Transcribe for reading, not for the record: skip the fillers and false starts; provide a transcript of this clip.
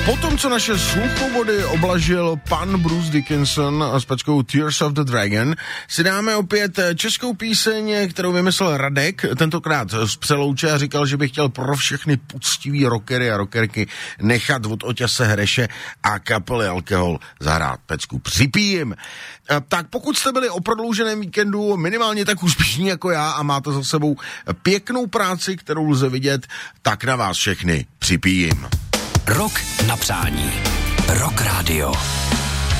Potom, co naše sluchovody oblažil pan Bruce Dickinson s peckou Tears of the Dragon, si dáme opět českou píseň, kterou vymyslel Radek, tentokrát z Přelouče, a říkal, že by chtěl pro všechny poctivý rockery a rockerky nechat od Oťase Hreše a kapely Alkohol zahrát pecku Připijím. Tak pokud jste byli o prodlouženém víkendu minimálně tak úspěšní jako já a máte za sebou pěknou práci, kterou lze vidět, tak na vás všechny připijím. Rok na přání. Rock Radio.